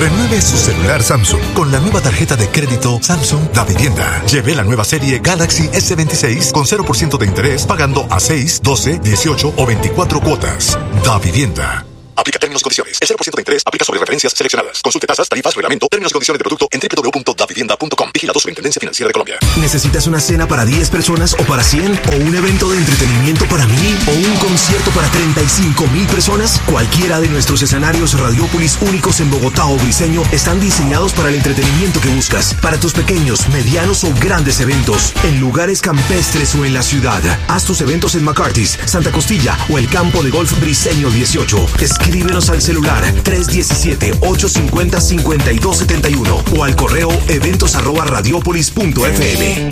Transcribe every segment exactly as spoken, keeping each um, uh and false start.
Renueve su celular Samsung con la nueva tarjeta de crédito Samsung Da Vivienda. Lleve la nueva serie Galaxy S veintiséis con cero por ciento de interés pagando a seis, doce, dieciocho o veinticuatro cuotas. Da Vivienda. Aplica términos y condiciones. El cero por ciento de interés aplica sobre referencias seleccionadas. Consulte tasas, tarifas, reglamento, términos y condiciones de producto en doble u doble u doble u punto da vivienda punto com. Vigilado Superintendencia Financiera de Colombia. ¿Necesitas una cena para diez personas o para cien? ¿O un evento de entretenimiento para mil? ¿O un concierto para treinta y cinco mil personas? Cualquiera de nuestros escenarios Radiópolis únicos en Bogotá o Briseño están diseñados para el entretenimiento que buscas. Para tus pequeños, medianos o grandes eventos. En lugares campestres o en la ciudad. Haz tus eventos en McCarthy's, Santa Costilla o el campo de golf Briseño dieciocho. Escríbenos al celular tres uno siete, ocho cinco cero, cinco dos siete uno o al correo eventos arroba radiopolis punto f m.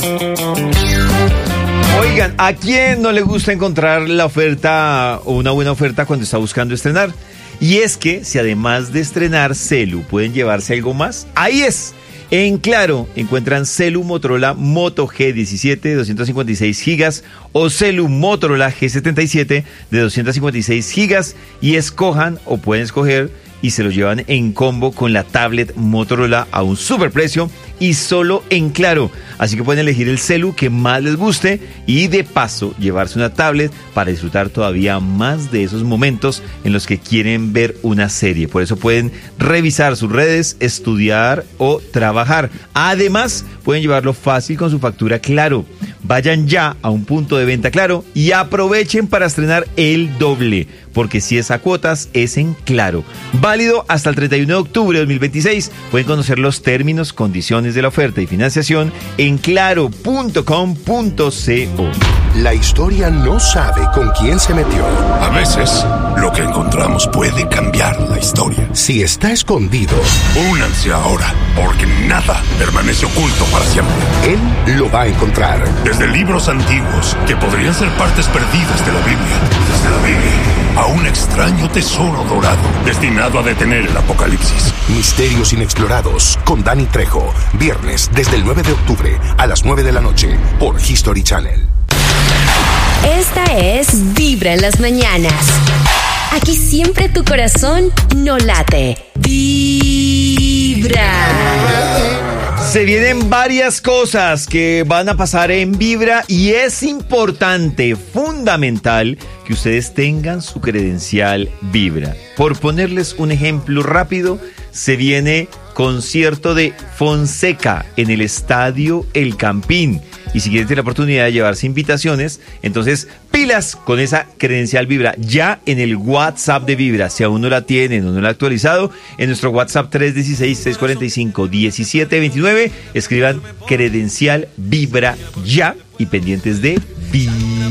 Oigan, ¿a quién no le gusta encontrar la oferta o una buena oferta cuando está buscando estrenar? Y es que si además de estrenar celu pueden llevarse algo más, ahí es. En Claro encuentran celu Motorola Moto G diecisiete de doscientos cincuenta y seis gigas o celu Motorola G setenta y siete de doscientos cincuenta y seis gigas y escojan o pueden escoger y se lo llevan en combo con la tablet Motorola a un superprecio y solo en Claro. Así que pueden elegir el celu que más les guste y de paso llevarse una tablet para disfrutar todavía más de esos momentos en los que quieren ver una serie. Por eso pueden revisar sus redes, estudiar o trabajar. Además, pueden llevarlo fácil con su factura Claro. Vayan ya a un punto de venta Claro y aprovechen para estrenar el doble, porque si es a cuotas, es en Claro. Válido hasta el treinta y uno de octubre de dos mil veintiséis. Pueden conocer los términos, condiciones de la oferta y financiación en claro punto com punto co. La historia no sabe con quién se metió. A veces, lo que encontramos puede cambiar la historia. Si está escondido, únanse ahora, porque nada permanece oculto para siempre. Él lo va a encontrar. Desde libros antiguos que podrían ser partes perdidas de la Biblia. Desde la Biblia a un extraño tesoro dorado destinado a detener el apocalipsis. Misterios inexplorados con Dani Trejo. Viernes desde el nueve de octubre a las nueve de la noche por History Channel. Esta es Vibra en las mañanas. Aquí siempre tu corazón no late. Vibra. Se vienen varias cosas que van a pasar en Vibra y es importante, fundamental, que ustedes tengan su credencial Vibra. Por ponerles un ejemplo rápido, se viene concierto de Fonseca en el Estadio El Campín. Y si quieren tener la oportunidad de llevarse invitaciones, entonces pilas con esa credencial Vibra ya en el WhatsApp de Vibra. Si aún no la tienen o no la ha actualizado, en nuestro WhatsApp tres uno seis, seis cuatro cinco, uno siete dos nueve, escriban credencial Vibra ya y pendientes de Vibra.